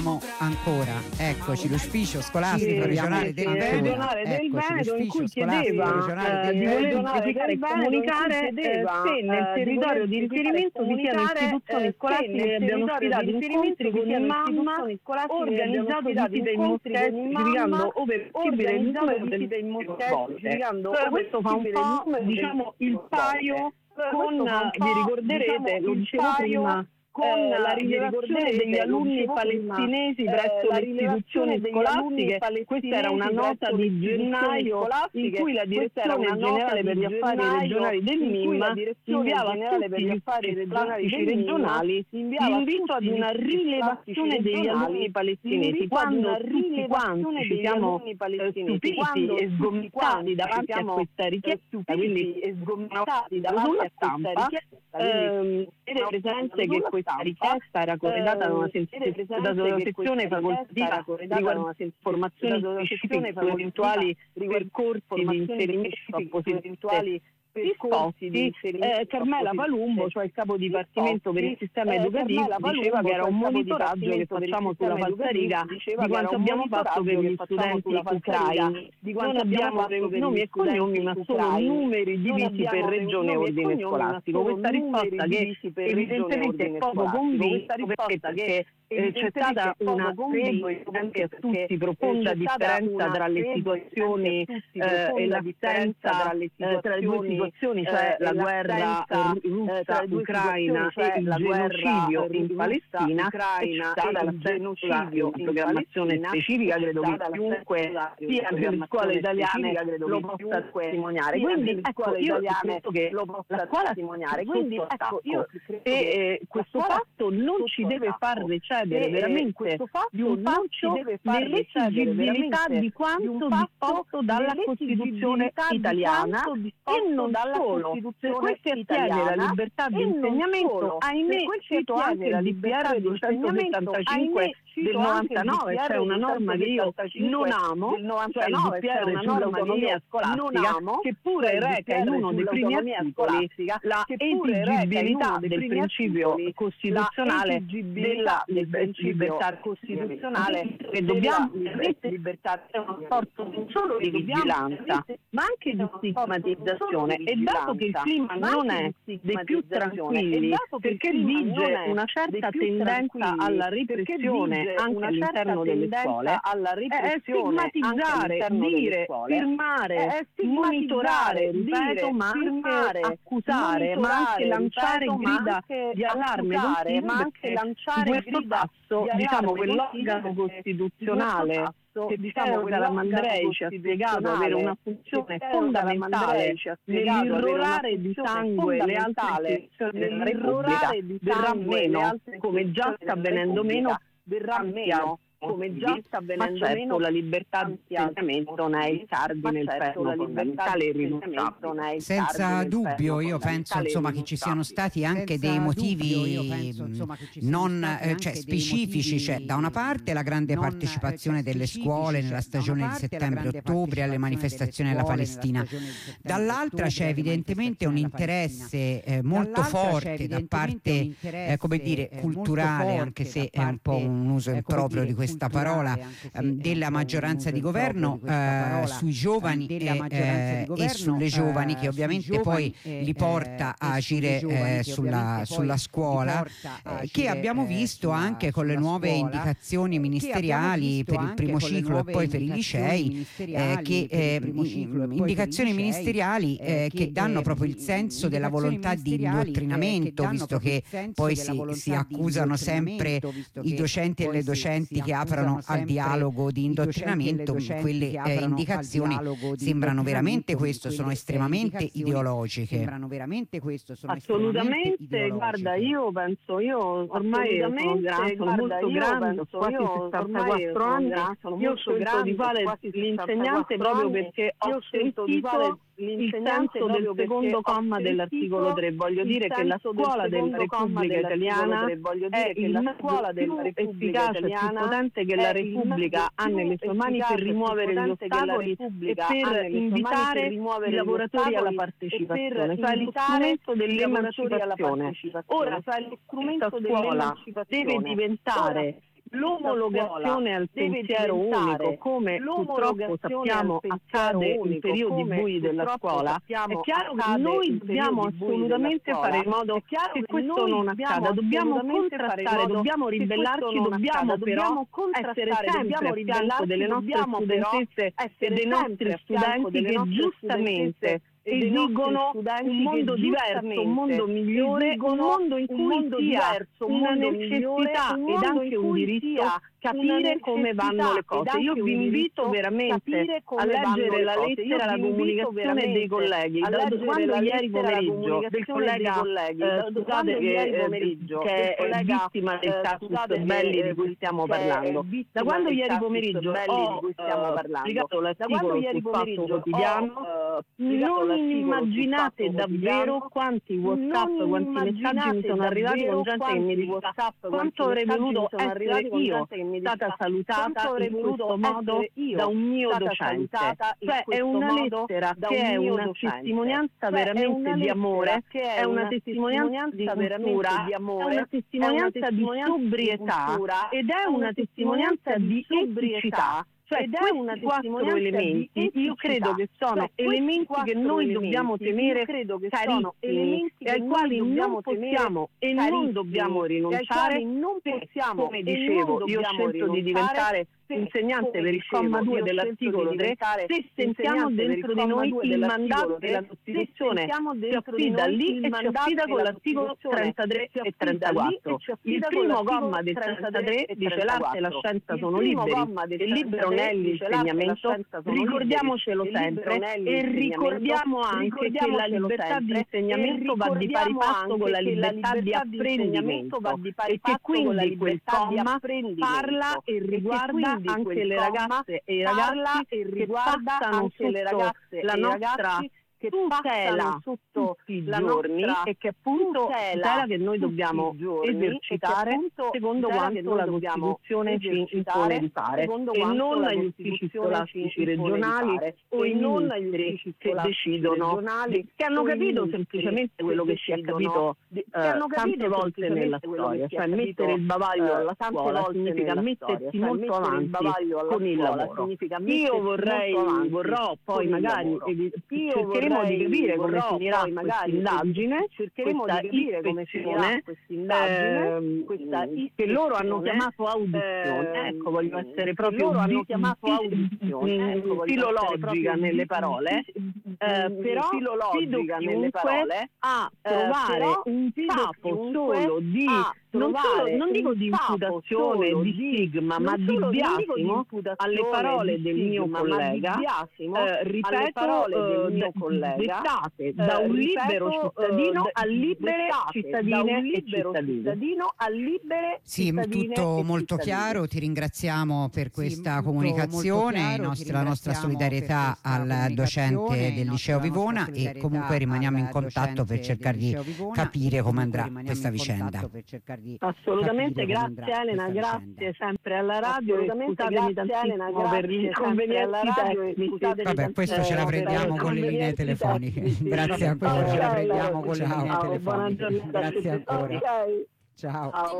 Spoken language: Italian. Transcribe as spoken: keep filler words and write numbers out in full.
Ancora, eccoci, l'ufficio scolastico sì, regionale sì, del sì, Veneto, regionale del eccoci, Veneto, in cui chiedeva regionale eh, di voler verificare e comunicare chiedeva, eh, se nel eh, territorio di riferimento vi siano istituzioni eh, scolastiche che abbiano ospitato incontri con imam organizzato visite in moschee, specificando ove possibile il numero delle visite in moschee, specificando questo fa un po', diciamo, il paio con, vi ricorderete, lo dicevo prima, con eh, la rilevazione degli alunni palestinesi prima, presso eh, le istituzioni scolastiche. Questa era una nota di gennaio in cui la direzione generale per gli affari regionali del M I M inviava a tutti gli affari scolastici regionali l'invito ad una rilevazione degli alunni palestinesi. Quando tutti quanti ci siamo stupiti e sgomitati davanti a questa richiesta, quindi e sgomitati davanti a stampa, ehm, ed è presente che questa richiesta era corredata da una sezione facoltativa riguardo a informazioni specifiche su eventuali percorsi di inserimento appositamente disposti. eh, Carmela Palumbo, cioè il capo dipartimento per il sistema educativo, diceva che era un monitoraggio che facciamo sulla falsariga di quanto abbiamo fatto per gli studenti ucraini. Non abbiamo nomi e cognomi, ma solo numeri divisi per regione e ordine scolastico. Questa risposta che evidentemente è poco convinta, perché Eh, c'è stata una, credo, anche a tutti, profonda differenza tra le situazioni eh, e la differenza tra le, eh, tra le due situazioni, cioè eh, la guerra russa ucraina e il genocidio in Palestina, e c'è stata la genocidio in programmazione specifica, credo che chiunque sia nelle scuole italiane lo possa testimoniare. Quindi ecco, io credo che la scuola testimoniare, quindi ecco, io e questo fatto non ci deve far recedere veramente questo fatto di un fatto l'esigibilità di quanto disposto dalla Costituzione italiana e non solo. Per questo attiene la libertà di insegnamento, ahimè cito anche il D P R duecentosettantacinque del novantanove, c'è una norma che io non amo, cioè il D P R sull'autonomia scolastica, che pure reca in uno dei primi articoli la esigibilità del principio costituzionale della libertà costituzionale, che dobbiamo libertà è uno sforzo non solo di vigilanza ma anche di stigmatizzazione, e dato che il clima non è dei più tranquilli, perché vige una certa tendenza alla repressione anche all'interno delle scuole, è stigmatizzare, dire, firmare, monitorare, ripeto, ma anche accusare, ma anche lanciare grida di allarme, ma anche lanciare grida diciamo quell'organo costituzionale che diciamo Calamandrei ci ha spiegato avere una funzione fondamentale nell'irrorare di sangue le altre istituzioni della Repubblica, verrà meno, come già sta avvenendo meno, verrà meno come già sta avvenendo meno. La libertà di insegnamento ne è il cardine, il perno fondamentale e irrinunciabile. Senza dubbio, io penso insomma che ci siano stati anche dei motivi non cioè specifici, cioè da una parte la grande partecipazione delle scuole nella stagione di settembre-ottobre alle manifestazioni alla Palestina, dall'altra c'è evidentemente un interesse eh, molto forte da parte eh, come dire culturale, anche se è un po' un uso improprio di questa questa parola ehm, della maggioranza di governo eh, sui giovani e, eh, e sulle giovani, che ovviamente poi li porta a agire eh, sulla, sulla scuola, eh, che abbiamo visto anche con le nuove indicazioni ministeriali per il primo ciclo e poi per i licei, eh, che eh, indicazioni ministeriali eh, che danno proprio il senso della volontà di indottrinamento, visto che poi si, si accusano sempre i docenti e le docenti che aprono al dialogo di indottrinamento. Quelle eh, indicazioni sembrano veramente questo, sono estremamente ideologiche. Sembrano veramente questo, sono assolutamente. Guarda, io penso, io ormai sono grande, sono molto grande, quasi sessantaquattro anni, io scelto di fare l'insegnante proprio perché ho sentito il senso del secondo comma dell'articolo tre. Voglio dire che la scuola della Repubblica Italiana è il scuola della Repubblica Italiana più potente che la Repubblica ha nelle sue mani per rimuovere gli ostacoli e per invitare i lavoratori alla partecipazione, cioè lo strumento dell'emancipazione. Ora, questa scuola deve diventare l'omologazione al pensiero unico, come purtroppo sappiamo accade in periodi bui della scuola, è chiaro che noi dobbiamo assolutamente fare in modo che questo non accada, dobbiamo contrastare, dobbiamo ribellarci, dobbiamo però essere sempre a fianco delle nostre studentesse e dei nostri studenti che giustamente esigono un mondo diverso, un mondo migliore, un mondo in cui sia una necessità ed anche un diritto capire come vanno le cose. Io vi invito veramente a leggere la lettera, la comunicazione dei colleghi. Da quando ieri pomeriggio del collega, eh, scusate che, che è vittima del casus belli di cui stiamo parlando, da quando ieri pomeriggio ho pubblicato l'articolo sul Fatto Quotidiano, non immaginate davvero quanti WhatsApp, quanti messaggi mi sono arrivati con gente che mi dice quanto avrei voluto essere io stata salutata in questo modo da un mio docente. Cioè è una lettera che è una testimonianza veramente di amore, è una testimonianza di cultura, è una testimonianza di sobrietà ed è una testimonianza di eticità. Cioè ed è una quattro elementi, io credo che sono elementi che noi dobbiamo tenere carissimi e ai quali non possiamo e non dobbiamo rinunciare, come dicevo, io ho scelto di diventare insegnante per il comma due dell'articolo tre, se sentiamo dentro di noi il mandato della Costituzione si affida lì e ci affida con l'articolo trentatré e trentaquattro. Il primo comma del trentatré dice l'arte e la scienza sono liberi e libero non è l'insegnamento, ricordiamocelo sempre e ricordiamo anche che la libertà di insegnamento va di pari passo con la libertà di apprendimento e che quindi quel comma parla e riguarda anche le ragazze e i ragazzi che passano sotto la nostra tutela tutti i giorni e che appunto tutela che noi dobbiamo esercitare secondo quanto la Costituzione ci impone di fare e non agli uffici scolastici regionali o i ministri che decidono, che hanno capito semplicemente quello che si è capito eh, tante volte nella storia, cioè mettere il bavaglio alla scuola significa mettersi molto avanti con il lavoro. Io vorrei, vorrò poi magari cercheremo di capire come finirà questa indagine, cercheremo di capire come finirà questa indagine, questa che loro hanno chiamato audizione. Ecco, voglio essere proprio loro hanno chiamato audizione, filologica nelle parole, però filologica nelle parole a trovare un capo solo di non, solo, non dico di imputazione, di stigma, ma di biasimo alle parole del mio collega, eh, ripeto, eh, del collega, dettate da un libero cittadino a libere cittadine e cittadino a libere sì, tutto molto chiaro, ti ringraziamo per questa sì, comunicazione, chiaro, nostra, la nostra solidarietà al docente del liceo Vivona e comunque rimaniamo in contatto per cercare di capire come andrà questa vicenda. Assolutamente, grazie Elena, grazie sempre alla radio e scusatemi tantissimo per gli inconvenienti tecnici. Vabbè, questo ce la prendiamo con le linee telefoniche. Grazie ancora, ce la prendiamo con le linee telefoniche. Grazie ancora. Ciao.